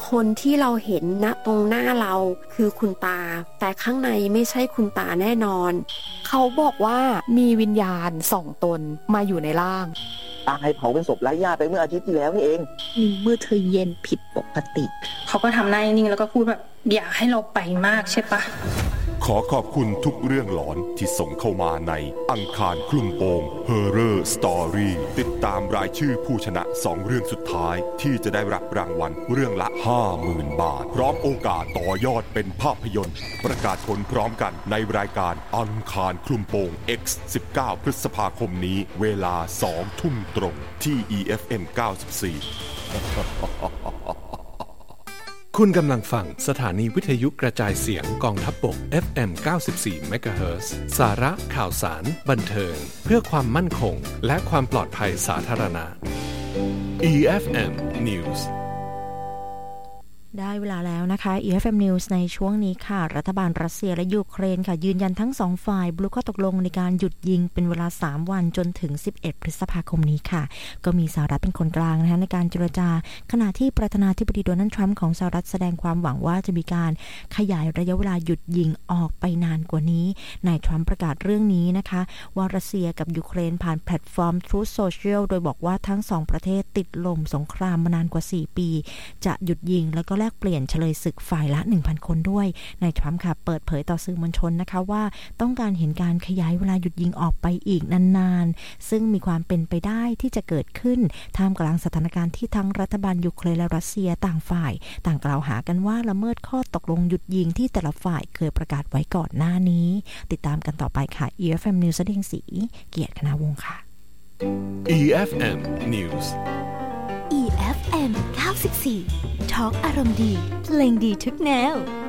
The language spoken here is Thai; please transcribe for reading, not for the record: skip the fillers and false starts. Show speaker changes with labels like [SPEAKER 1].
[SPEAKER 1] คนที่เราเห็นณตรงหน้าเราคือคุณตาแต่ข้างในไม่ใช่คุณตาแน่นอน
[SPEAKER 2] เขาบอกว่ามีวิญญาณ2 ตนมาอยู่ในร่าง
[SPEAKER 3] ตายเผาเป็นศพไร้ญาติไปเมื่ออาทิตย์ที่แล้วนี่เอง
[SPEAKER 4] เมื่อเธอเย็นผิดปกติ
[SPEAKER 5] เขาก็ทำหน้านิ่งแล้วก็พูดแบบอยากให้เราไปมากใช่ปะ
[SPEAKER 6] ขอขอบคุณทุกเรื่องหลอนที่ส่งเข้ามาในอังคารคลุมโปง Horror Story ติดตามรายชื่อผู้ชนะ2เรื่องสุดท้ายที่จะได้รับรางวัลเรื่องละ 50,000 บาทพร้อมโอกาสต่อยอดเป็นภาพยนตร์ประกาศผลพร้อมกันในรายการอังคารคลุมโปง X 19 พฤษภาคมนี้เวลา 2 ทุ่มตรงที่ EFM 94
[SPEAKER 7] คุณกำลังฟังสถานีวิทยุกระจายเสียงกองทัพบก FM 94 MHz สาระข่าวสารบันเทิงเพื่อความมั่นคงและความปลอดภัยสาธารณะ EFM News
[SPEAKER 8] ได้เวลาแล้วนะคะ EFM News ในช่วงนี้ค่ะรัฐบาลรัสเซียและยูเครนค่ะยืนยันทั้ง2ฝ่ายบรรลุข้อตกลงในการหยุดยิงเป็นเวลา3วันจนถึง11พฤษภาคมนี้ค่ะก็มีสหรัฐเป็นคนกลางนะคะในการเจรจาขณะที่ประธานาธิบดีโดนัลด์ทรัมป์ของสหรัฐแสดงความหวังว่าจะมีการขยายระยะเวลาหยุดยิงออกไปนานกว่านี้นายทรัมป์ประกาศเรื่องนี้นะคะว่ารัสเซียกับยูเครนผ่านแพลตฟอร์ม Truth Social โดยบอกว่าทั้ง2ประเทศติดลมสงครามมานานกว่า4ปีจะหยุดยิงแล้วก็แลกเปลี่ยนเฉลยศึกฝ่ายละ 1,000 คนด้วยนายทรัมป์ค่ะเปิดเผยต่อสื่อมวลชนนะคะว่าต้องการเห็นการขยายเวลาหยุดยิงออกไปอีกนานๆซึ่งมีความเป็นไปได้ที่จะเกิดขึ้นท่ามกลางสถานการณ์ที่ทั้งรัฐบาลยูเครนและรัสเซียต่างฝ่ายต่างกล่าวหากันว่าละเมิดข้อตกลงหยุดยิงที่แต่ละฝ่ายเคยประกาศไว้ก่อนหน้านี้ติดตามกันต่อไปค่ะ EFM News แสดงสีเกียรติคณาวงศ์ค่ะ
[SPEAKER 7] EFM News
[SPEAKER 9] EFM 94 Talk อารมณ์ดีเพลงดีทุกแนว